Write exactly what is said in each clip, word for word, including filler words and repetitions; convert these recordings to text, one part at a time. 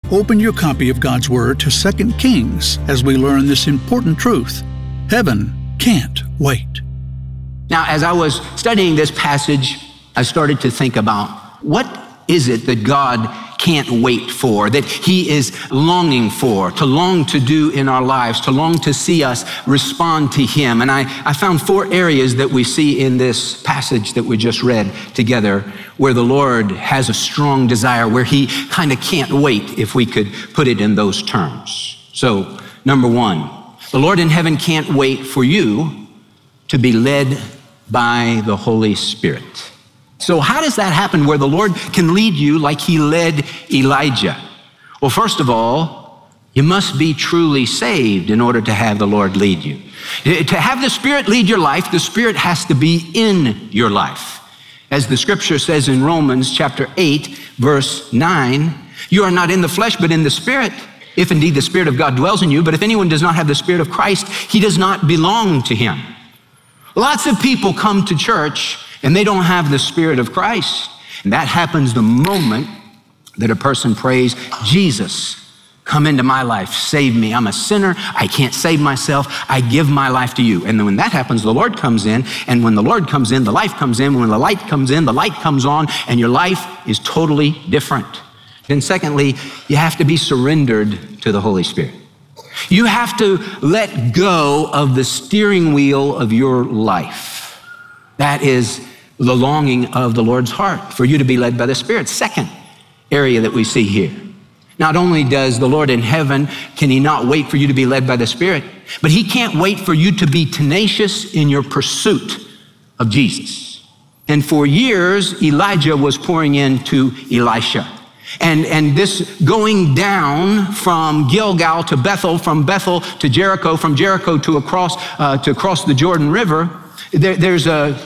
Open your copy of God's Word to Second Kings as we learn this important truth. Heaven can't wait. Now, as I was studying this passage, I started to think about what is it that God can't wait for, that he is longing for, to long to do in our lives, to long to see us respond to him. And I, I found four areas that we see in this passage that we just read together where the Lord has a strong desire, where he kind of can't wait, if we could put it in those terms. So, number one, the Lord in heaven can't wait for you to be led by the Holy Spirit. So how does that happen where the Lord can lead you like he led Elijah? Well, first of all, you must be truly saved in order to have the Lord lead you. To have the Spirit lead your life, the Spirit has to be in your life. As the scripture says in Romans chapter eight, verse nine, you are not in the flesh, but in the Spirit, if indeed the Spirit of God dwells in you. But if anyone does not have the Spirit of Christ, he does not belong to him. Lots of people come to church and they don't have the Spirit of Christ. And that happens the moment that a person prays, Jesus, come into my life, save me. I'm a sinner, I can't save myself, I give my life to you. And then when that happens, the Lord comes in, and when the Lord comes in, the life comes in. When the light comes in, the light comes on, and your life is totally different. Then secondly, you have to be surrendered to the Holy Spirit. You have to let go of the steering wheel of your life. That is the longing of the Lord's heart, for you to be led by the Spirit. Second area that we see here. Not only does the Lord in heaven, can he not wait for you to be led by the Spirit, but he can't wait for you to be tenacious in your pursuit of Jesus. And for years, Elijah was pouring into Elisha. And, and this going down from Gilgal to Bethel, from Bethel to Jericho, from Jericho to across, uh, to across the Jordan River, there, there's a,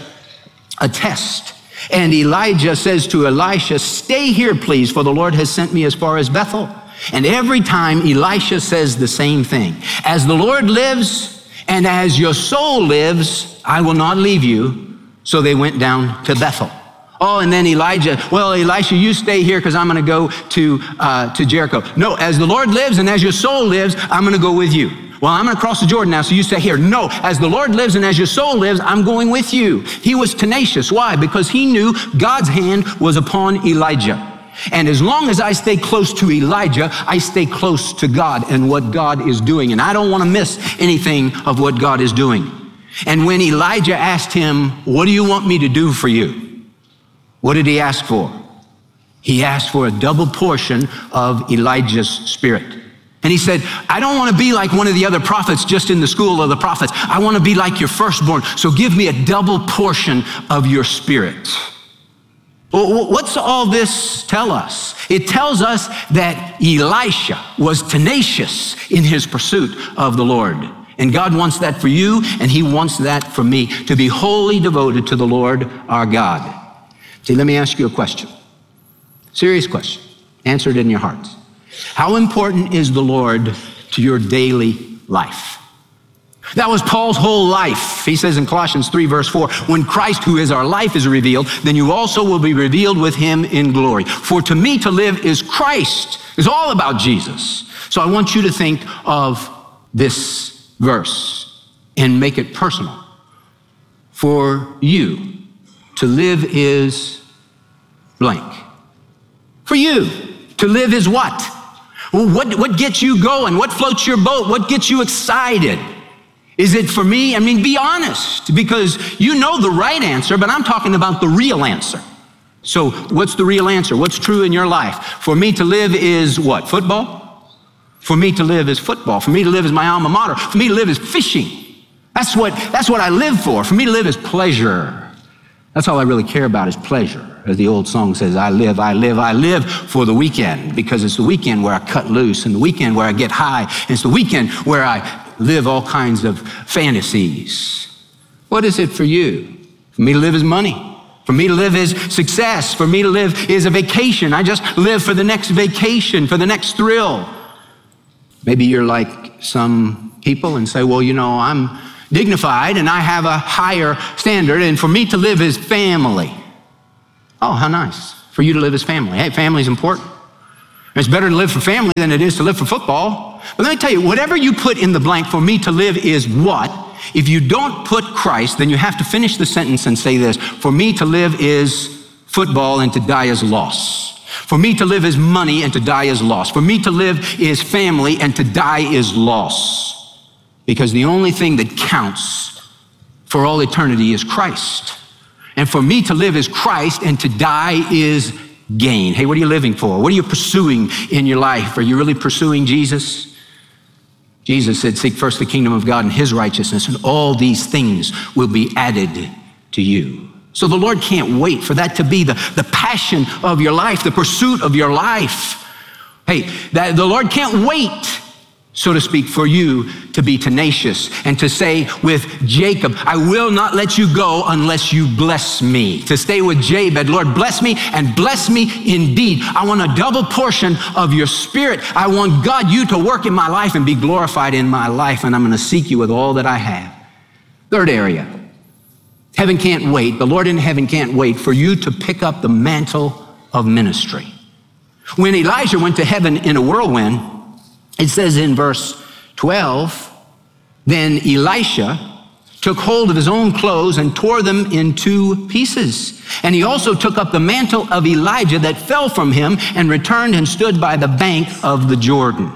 a test. And Elijah says to Elisha, stay here, please, for the Lord has sent me as far as Bethel. And every time Elisha says the same thing. As the Lord lives and as your soul lives, I will not leave you. So they went down to Bethel. Oh, and then Elijah, well, Elisha, you stay here because I'm going to go to uh, to Jericho. No, as the Lord lives and as your soul lives, I'm going to go with you. Well, I'm going to cross the Jordan now, so you stay here. No, as the Lord lives and as your soul lives, I'm going with you. He was tenacious. Why? Because he knew God's hand was upon Elijah. And as long as I stay close to Elijah, I stay close to God and what God is doing. And I don't want to miss anything of what God is doing. And when Elijah asked him, what do you want me to do for you? What did he ask for? He asked for a double portion of Elijah's spirit. And he said, I don't want to be like one of the other prophets just in the school of the prophets. I want to be like your firstborn. So give me a double portion of your spirit. Well, what's all this tell us? It tells us that Elisha was tenacious in his pursuit of the Lord. And God wants that for you, and he wants that for me, to be wholly devoted to the Lord our God. See, let me ask you a question. Serious question. Answer it in your hearts. How important is the Lord to your daily life? That was Paul's whole life. He says in Colossians three, verse four, when Christ, who is our life, is revealed, then you also will be revealed with him in glory. For to me to live is Christ. It's all about Jesus. So I want you to think of this verse and make it personal. For you, to live is blank. For you, to live is what? Well, what, what gets you going? What floats your boat? What gets you excited? Is it for me? I mean, be honest, because you know the right answer, but I'm talking about the real answer. So what's the real answer? What's true in your life? For me to live is what? Football? For me to live is football. For me to live is my alma mater. For me to live is fishing. That's what, that's what I live for. For me to live is pleasure. That's all I really care about is pleasure. As the old song says, I live, I live, I live for the weekend, because it's the weekend where I cut loose, and the weekend where I get high, and it's the weekend where I live all kinds of fantasies. What is it for you? For me to live is money. For me to live is success. For me to live is a vacation. I just live for the next vacation, for the next thrill. Maybe you're like some people and say, well, you know, I'm dignified and I have a higher standard, and for me to live is family. Oh, how nice for you to live as family. Hey, family's important. It's better to live for family than it is to live for football. But let me tell you, whatever you put in the blank, for me to live is what? If you don't put Christ, then you have to finish the sentence and say this: for me to live is football and to die is loss. For me to live is money and to die is loss. For me to live is family and to die is loss. Because the only thing that counts for all eternity is Christ. And for me to live is Christ and to die is gain. Hey, what are you living for? What are you pursuing in your life? Are you really pursuing Jesus? Jesus said, seek first the kingdom of God and his righteousness, and all these things will be added to you. So the Lord can't wait for that to be the, the passion of your life, the pursuit of your life. Hey, that the Lord can't wait, so to speak, for you to be tenacious and to say with Jacob, I will not let you go unless you bless me. To stay with Jabez, Lord, bless me and bless me indeed. I want a double portion of your spirit. I want God, you to work in my life and be glorified in my life, and I'm going to seek you with all that I have. Third area, heaven can't wait. The Lord in heaven can't wait for you to pick up the mantle of ministry. When Elijah went to heaven in a whirlwind, it says in verse twelve, then Elisha took hold of his own clothes and tore them in two pieces. And he also took up the mantle of Elijah that fell from him and returned and stood by the bank of the Jordan.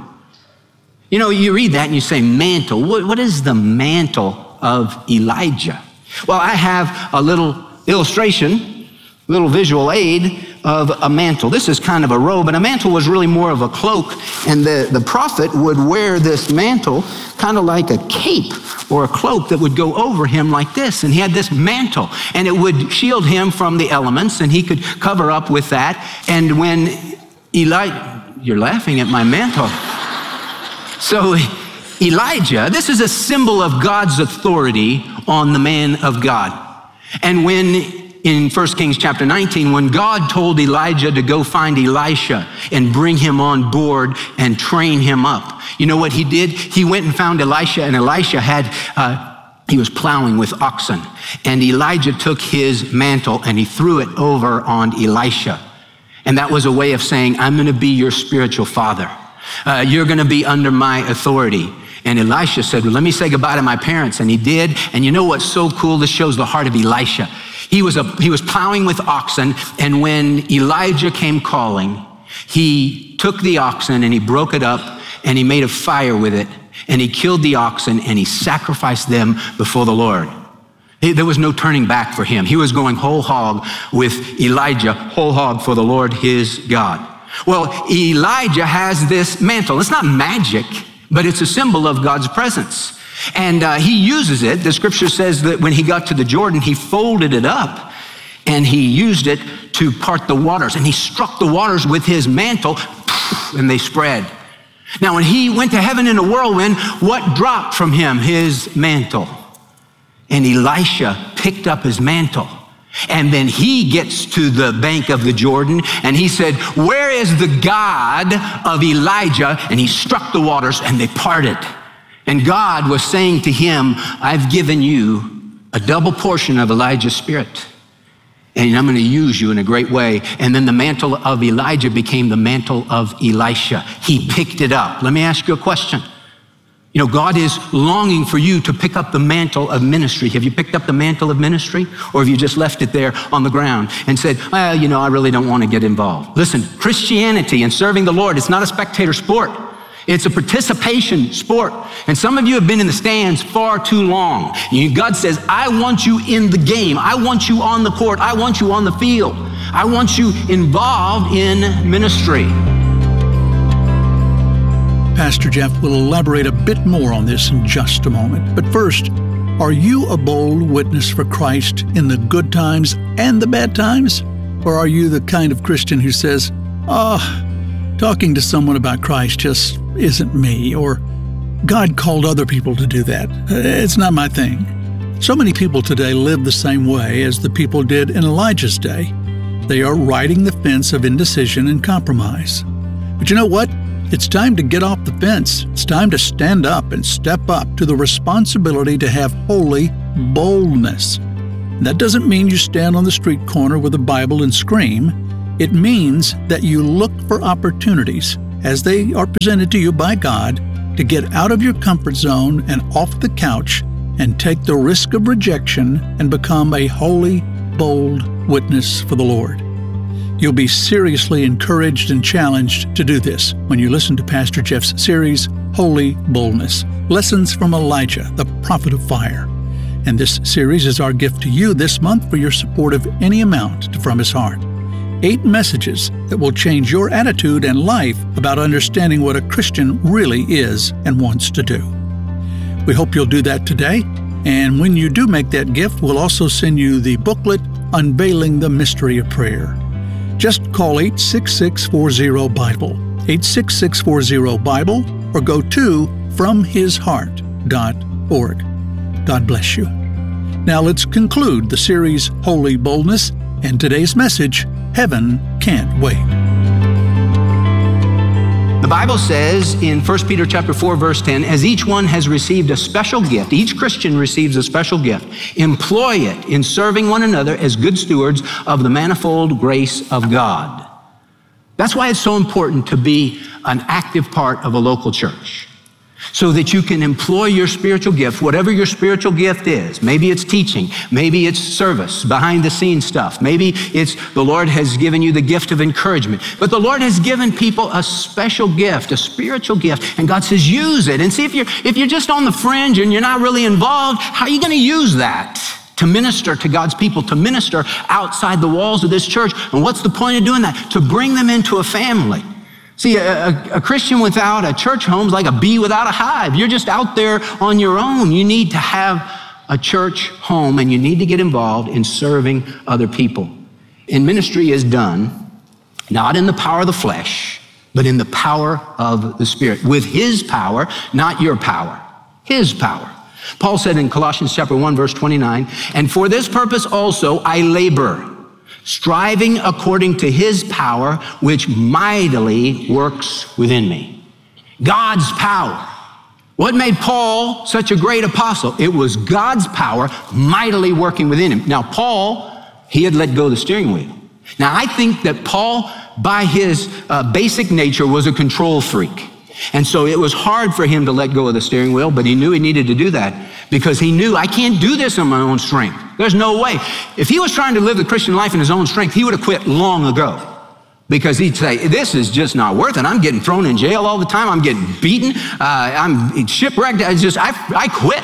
You know, you read that and you say, mantle. What, what is the mantle of Elijah? Well, I have a little illustration, little visual aid of a mantle. This is kind of a robe, and a mantle was really more of a cloak, and the, the prophet would wear this mantle kind of like a cape or a cloak that would go over him like this, and he had this mantle, and it would shield him from the elements, and he could cover up with that. And when Elijah, you're laughing at my mantle. So Elijah, this is a symbol of God's authority on the man of God. And when in First Kings chapter nineteen, when God told Elijah to go find Elisha and bring him on board and train him up, you know what he did? He went and found Elisha, and Elisha had, uh, he was plowing with oxen. And Elijah took his mantle and he threw it over on Elisha. And that was a way of saying, I'm going to be your spiritual father. Uh, you're going to be under my authority. And Elisha said, well, let me say goodbye to my parents. And he did. And you know what's so cool? This shows the heart of Elisha. He was, a, he was plowing with oxen, and when Elijah came calling, he took the oxen and he broke it up and he made a fire with it, and he killed the oxen and he sacrificed them before the Lord. He, there was no turning back for him. He was going whole hog with Elijah, whole hog for the Lord his God. Well, Elijah has this mantle. It's not magic, but it's a symbol of God's presence. And uh, he uses it. The scripture says that when he got to the Jordan, he folded it up and he used it to part the waters. And he struck the waters with his mantle, and they spread. Now, when he went to heaven in a whirlwind, what dropped from him? His mantle. And Elisha picked up his mantle. And then he gets to the bank of the Jordan, and he said, where is the God of Elijah? And he struck the waters and they parted. And God was saying to him, I've given you a double portion of Elijah's spirit, and I'm going to use you in a great way. And then the mantle of Elijah became the mantle of Elisha. He picked it up. Let me ask you a question. You know, God is longing for you to pick up the mantle of ministry. Have you picked up the mantle of ministry? Or have you just left it there on the ground and said, well, you know, I really don't want to get involved? Listen, Christianity and serving the Lord, it's not a spectator sport. It's a participation sport. And some of you have been in the stands far too long. God says, I want you in the game. I want you on the court. I want you on the field. I want you involved in ministry. Pastor Jeff will elaborate a bit more on this in just a moment. But first, are you a bold witness for Christ in the good times and the bad times? Or are you the kind of Christian who says, oh, talking to someone about Christ just isn't me, or God called other people to do that. It's not my thing. So many people today live the same way as the people did in Elijah's day. They are riding the fence of indecision and compromise. But you know what? It's time to get off the fence. It's time to stand up and step up to the responsibility to have holy boldness. And that doesn't mean you stand on the street corner with a Bible and scream. It means that you look for opportunities, as they are presented to you by God, to get out of your comfort zone and off the couch and take the risk of rejection and become a holy, bold witness for the Lord. You'll be seriously encouraged and challenged to do this when you listen to Pastor Jeff's series, Holy Boldness, Lessons from Elijah, the Prophet of Fire. And this series is our gift to you this month for your support of any amount from his heart. Eight messages that will change your attitude and life about understanding what a Christian really is and wants to do. We hope you'll do that today. And when you do make that gift, we'll also send you the booklet, Unveiling the Mystery of Prayer. Just call eight six six, four zero, Bible, eight six six, four zero, Bible, or go to from his heart dot org. God bless you. Now let's conclude the series Holy Boldness and today's message, Heaven Can't Wait. The Bible says in First Peter chapter four, verse ten, as each one has received a special gift, each Christian receives a special gift, employ it in serving one another as good stewards of the manifold grace of God. That's why it's so important to be an active part of a local church, so that you can employ your spiritual gift, whatever your spiritual gift is. Maybe it's teaching, maybe it's service, behind the scenes stuff. Maybe it's the Lord has given you the gift of encouragement. But the Lord has given people a special gift, a spiritual gift, and God says use it. And see, if you're, if you're just on the fringe and you're not really involved, how are you going to use that to minister to God's people, to minister outside the walls of this church? And what's the point of doing that? To bring them into a family. See, a, a, a Christian without a church home is like a bee without a hive. You're just out there on your own. You need to have a church home, and you need to get involved in serving other people. And ministry is done not in the power of the flesh, but in the power of the Spirit. With his power, not your power. His power. Paul said in Colossians chapter one, verse twenty-nine, and for this purpose also I labor, striving according to his power, which mightily works within me. God's power. What made Paul such a great apostle? It was God's power mightily working within him. Now, Paul, he had let go of the steering wheel. Now, I think that Paul, by his uh, basic nature, was a control freak. And so it was hard for him to let go of the steering wheel, but he knew he needed to do that because he knew, I can't do this on my own strength. There's no way. If he was trying to live the Christian life in his own strength, he would have quit long ago, because he'd say, this is just not worth it. I'm getting thrown in jail all the time. I'm getting beaten. Uh, I'm shipwrecked. I just, I, I quit.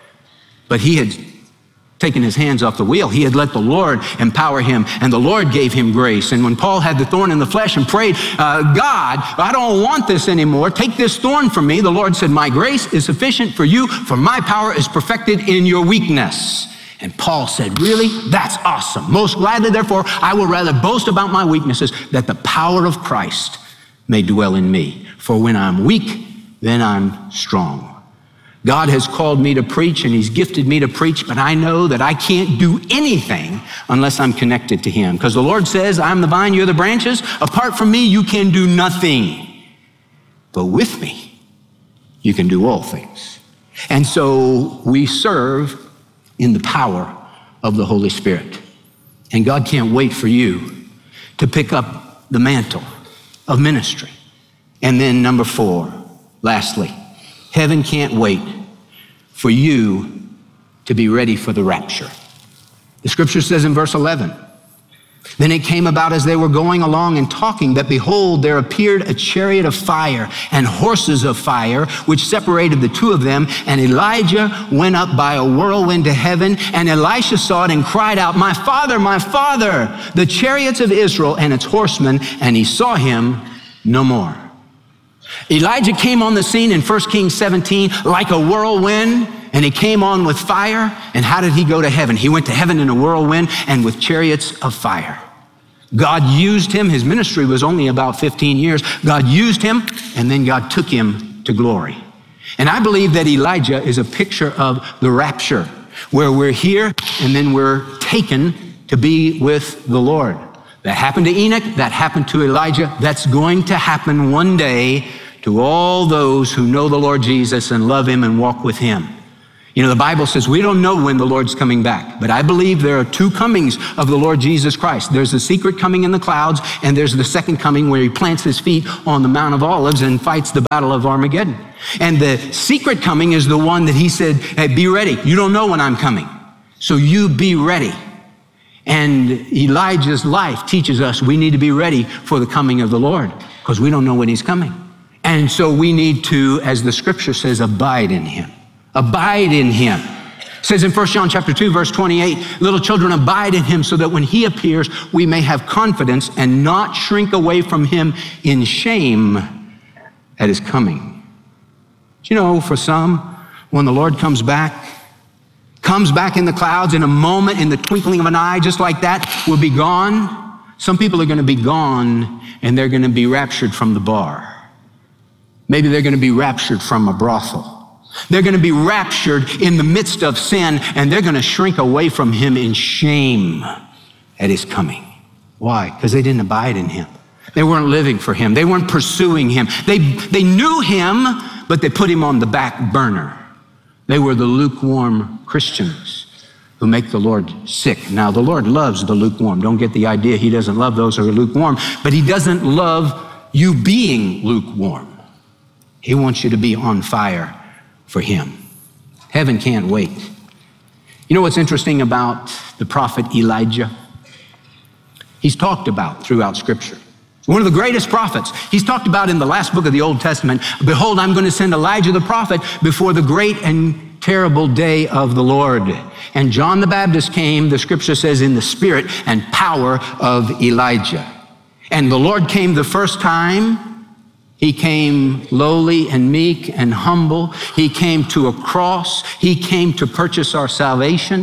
But he had taken his hands off the wheel. He had let the Lord empower him, and the Lord gave him grace. And when Paul had the thorn in the flesh and prayed, uh, God, I don't want this anymore. Take this thorn from me. The Lord said, my grace is sufficient for you, for my power is perfected in your weakness. And Paul said, really? That's awesome. Most gladly, therefore, I will rather boast about my weaknesses, that the power of Christ may dwell in me. For when I'm weak, then I'm strong. God has called me to preach, and he's gifted me to preach, but I know that I can't do anything unless I'm connected to him. Because the Lord says, I'm the vine, you're the branches. Apart from me, you can do nothing. But with me, you can do all things. And so we serve in the power of the Holy Spirit. And God can't wait for you to pick up the mantle of ministry. And then number four, lastly, heaven can't wait for you to be ready for the rapture. The scripture says in verse eleven, then it came about as they were going along and talking that behold, there appeared a chariot of fire and horses of fire, which separated the two of them. And Elijah went up by a whirlwind to heaven, and Elisha saw it and cried out, my father, my father, the chariots of Israel and its horsemen, and he saw him no more. Elijah came on the scene in First Kings seventeen like a whirlwind, and he came on with fire. And how did he go to heaven? He went to heaven in a whirlwind and with chariots of fire. God used him. His ministry was only about fifteen years. God used him, and then God took him to glory. And I believe that Elijah is a picture of the rapture, where we're here and then we're taken to be with the Lord. That happened to Enoch, that happened to Elijah. That's going to happen one day to all those who know the Lord Jesus and love him and walk with him. You know, the Bible says we don't know when the Lord's coming back, but I believe there are two comings of the Lord Jesus Christ. There's the secret coming in the clouds, and there's the second coming where he plants his feet on the Mount of Olives and fights the battle of Armageddon. And the secret coming is the one that he said, hey, be ready. You don't know when I'm coming, so you be ready. And Elijah's life teaches us we need to be ready for the coming of the Lord because we don't know when he's coming. And so we need to, as the scripture says, abide in him. Abide in him. It says in First John chapter two, verse twenty-eight, little children, abide in him so that when he appears, we may have confidence and not shrink away from him in shame at his coming. You know, for some, when the Lord comes back, comes back in the clouds in a moment, in the twinkling of an eye, just like that, we'll be gone. Some people are going to be gone and they're going to be raptured from the bar. Maybe they're going to be raptured from a brothel. They're going to be raptured in the midst of sin, and they're going to shrink away from him in shame at his coming. Why? Because they didn't abide in him. They weren't living for him. They weren't pursuing him. They, they knew him, but they put him on the back burner. They were the lukewarm Christians who make the Lord sick. Now, the Lord loves the lukewarm. Don't get the idea he doesn't love those who are lukewarm, but he doesn't love you being lukewarm. He wants you to be on fire for him. Heaven can't wait. You know what's interesting about the prophet Elijah? He's talked about throughout Scripture. He's one of the greatest prophets. He's talked about in the last book of the Old Testament. Behold, I'm going to send Elijah the prophet before the great and terrible day of the Lord. And John the Baptist came, the Scripture says, in the spirit and power of Elijah. And the Lord came the first time. He came lowly and meek and humble. He came to a cross. He came to purchase our salvation.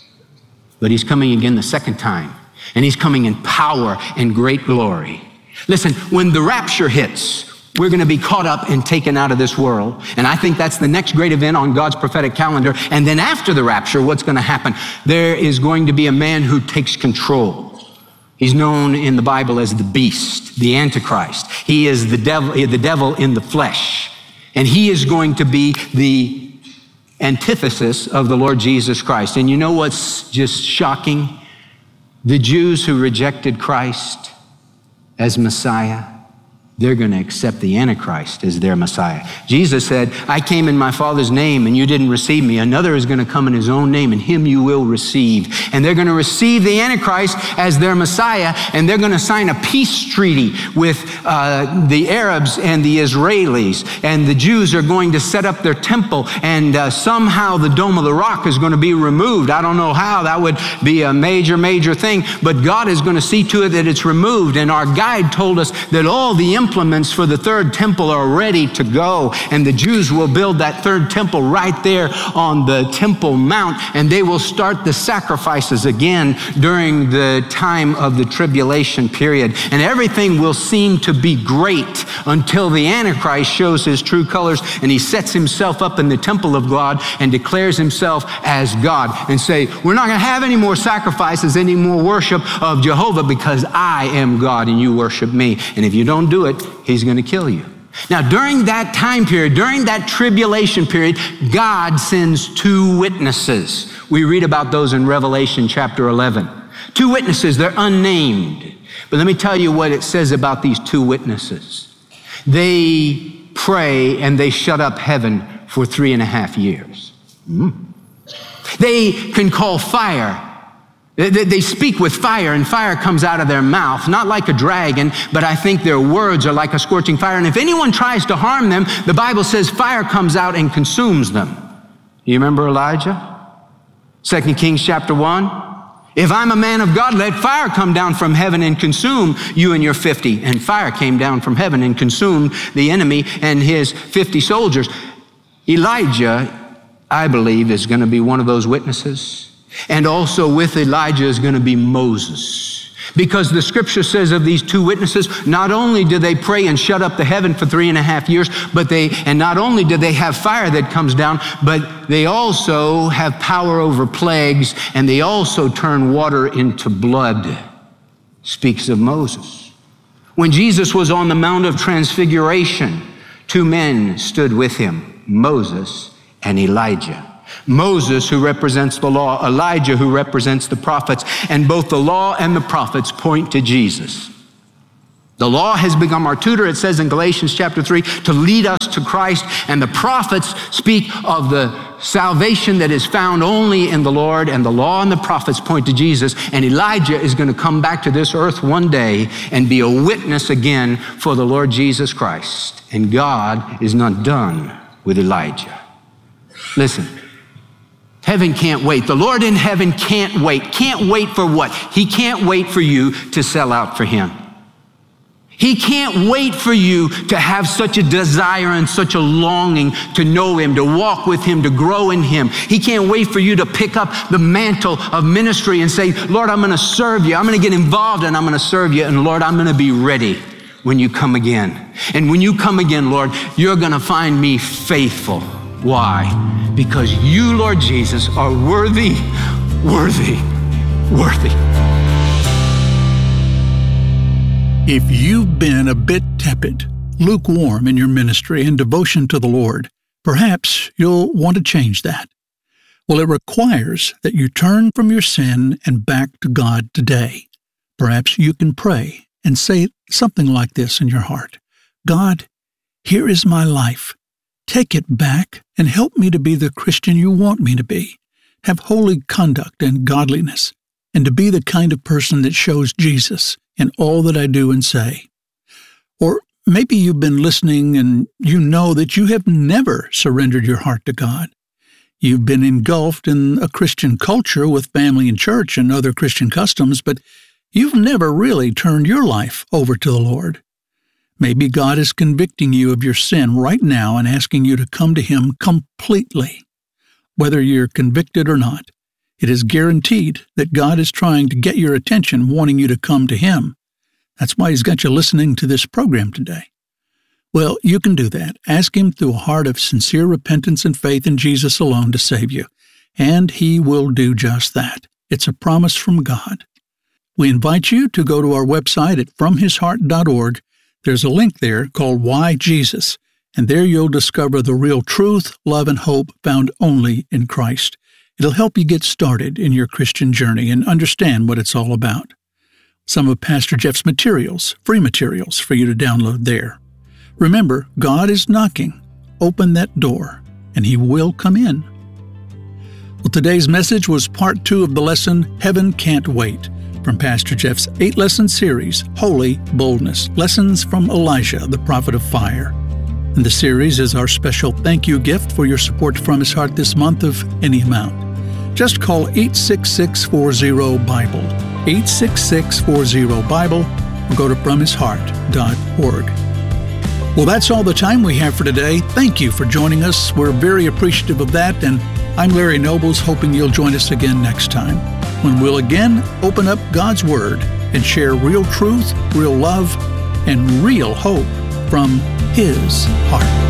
But he's coming again the second time. And he's coming in power and great glory. Listen, when the rapture hits, we're going to be caught up and taken out of this world. And I think that's the next great event on God's prophetic calendar. And then after the rapture, what's going to happen? There is going to be a man who takes control. He's known in the Bible as the beast, the Antichrist. He is the devil, the devil in the flesh. And he is going to be the antithesis of the Lord Jesus Christ. And you know what's just shocking? The Jews who rejected Christ as Messiah, they're going to accept the Antichrist as their Messiah. Jesus said, I came in my Father's name and you didn't receive me. Another is going to come in his own name and him you will receive. And they're going to receive the Antichrist as their Messiah, and they're going to sign a peace treaty with uh, the Arabs and the Israelis. And the Jews are going to set up their temple, and uh, somehow the Dome of the Rock is going to be removed. I don't know how. That would be a major, major thing. But God is going to see to it that it's removed. And our guide told us that all the implements for the third temple are ready to go, and the Jews will build that third temple right there on the Temple Mount, and they will start the sacrifices again during the time of the tribulation period, and everything will seem to be great until the Antichrist shows his true colors, and he sets himself up in the temple of God and declares himself as God and say, we're not going to have any more sacrifices, any more worship of Jehovah, because I am God and you worship me. And if you don't do it, he's going to kill you. Now, during that time period, during that tribulation period, God sends two witnesses. We read about those in Revelation chapter eleven. Two witnesses, they're unnamed. But let me tell you what it says about these two witnesses. They pray and they shut up heaven for three and a half years. Mm. They can call fire. They speak with fire, and fire comes out of their mouth, not like a dragon, but I think their words are like a scorching fire. And if anyone tries to harm them, the Bible says fire comes out and consumes them. You remember Elijah? Second Kings chapter one. If I'm a man of God, let fire come down from heaven and consume you and your fifty. And fire came down from heaven and consumed the enemy and his fifty soldiers. Elijah, I believe, is going to be one of those witnesses. And also with Elijah is going to be Moses. Because the scripture says of these two witnesses, not only do they pray and shut up the heaven for three and a half years, but they, and not only do they have fire that comes down, but they also have power over plagues, and they also turn water into blood. Speaks of Moses. When Jesus was on the Mount of Transfiguration, two men stood with him, Moses and Elijah. Moses, who represents the law, Elijah, who represents the prophets, and both the law and the prophets point to Jesus. The law has become our tutor, it says in Galatians chapter three, to lead us to Christ, and the prophets speak of the salvation that is found only in the Lord, and the law and the prophets point to Jesus, and Elijah is going to come back to this earth one day and be a witness again for the Lord Jesus Christ. And God is not done with Elijah. Listen, heaven can't wait. The Lord in heaven can't wait. Can't wait for what? He can't wait for you to sell out for him. He can't wait for you to have such a desire and such a longing to know him, to walk with him, to grow in him. He can't wait for you to pick up the mantle of ministry and say, Lord, I'm going to serve you. I'm going to get involved and I'm going to serve you. And Lord, I'm going to be ready when you come again. And when you come again, Lord, you're going to find me faithful. Why? Because you, Lord Jesus, are worthy, worthy, worthy. If you've been a bit tepid, lukewarm in your ministry and devotion to the Lord, perhaps you'll want to change that. Well, it requires that you turn from your sin and back to God today. Perhaps you can pray and say something like this in your heart. God, here is my life. Take it back and help me to be the Christian you want me to be. Have holy conduct and godliness, and to be the kind of person that shows Jesus in all that I do and say. Or maybe you've been listening and you know that you have never surrendered your heart to God. You've been engulfed in a Christian culture with family and church and other Christian customs, but you've never really turned your life over to the Lord. Maybe God is convicting you of your sin right now and asking you to come to Him completely. Whether you're convicted or not, it is guaranteed that God is trying to get your attention, wanting you to come to Him. That's why He's got you listening to this program today. Well, you can do that. Ask Him through a heart of sincere repentance and faith in Jesus alone to save you, and He will do just that. It's a promise from God. We invite you to go to our website at from his heart dot org. There's a link there called Why Jesus, and there you'll discover the real truth, love, and hope found only in Christ. It'll help you get started in your Christian journey and understand what it's all about. Some of Pastor Jeff's materials, free materials for you to download there. Remember, God is knocking. Open that door, and He will come in. Well, today's message was part two of the lesson, Heaven Can't Wait, from Pastor Jeff's eight-lesson series, Holy Boldness, Lessons from Elijah, the Prophet of Fire. And the series is our special thank you gift for your support from His Heart this month of any amount. Just call eight six six, four zero, Bible, eight six six, four zero, Bible, or go to from his heart dot org. Well, that's all the time we have for today. Thank you for joining us. We're very appreciative of that, and I'm Larry Nobles, hoping you'll join us again next time, when we'll again open up God's Word and share real truth, real love, and real hope from His heart.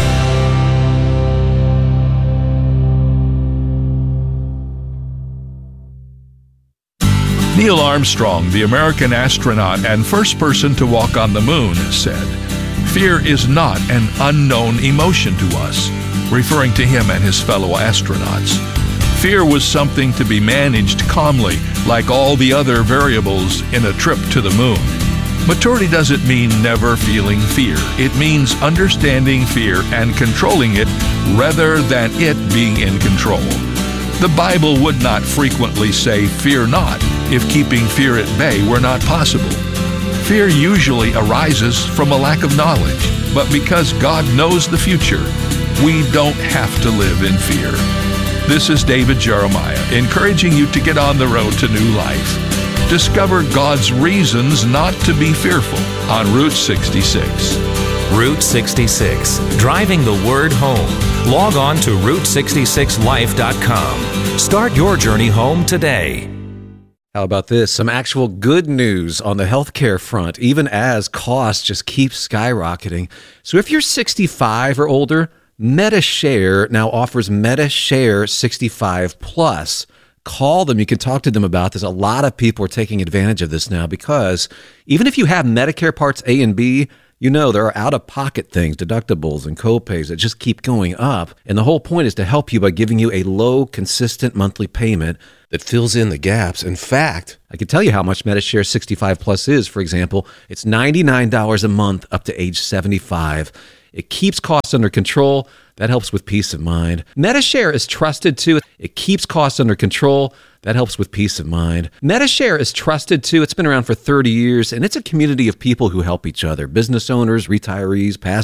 Neil Armstrong, the American astronaut and first person to walk on the moon, said, "Fear is not an unknown emotion to us," referring to him and his fellow astronauts. Fear was something to be managed calmly, like all the other variables in a trip to the moon. Maturity doesn't mean never feeling fear. It means understanding fear and controlling it rather than it being in control. The Bible would not frequently say, "Fear not," if keeping fear at bay were not possible. Fear usually arises from a lack of knowledge, but because God knows the future, we don't have to live in fear. This is David Jeremiah, encouraging you to get on the road to new life. Discover God's reasons not to be fearful on Route sixty-six. Route sixty-six, driving the word home. Log on to route sixty-six life dot com. Start your journey home today. How about this? Some actual good news on the healthcare front, even as costs just keep skyrocketing. So if you're sixty-five or older, Medi-Share now offers Medi-Share sixty-five plus. Call them. You can talk to them about this. A lot of people are taking advantage of this now because even if you have Medicare Parts A and B, You know, there are out-of-pocket things, deductibles and copays that just keep going up. And the whole point is to help you by giving you a low, consistent monthly payment that fills in the gaps. In fact, I can tell you how much Medi-Share sixty-five Plus is. For example, it's ninety-nine dollars a month up to age seventy-five. It keeps costs under control. That helps with peace of mind. Medi-Share is trusted too. It keeps costs under control. That helps with peace of mind. Medi-Share is trusted too. It's been around for thirty years, and it's a community of people who help each other. Business owners, retirees, past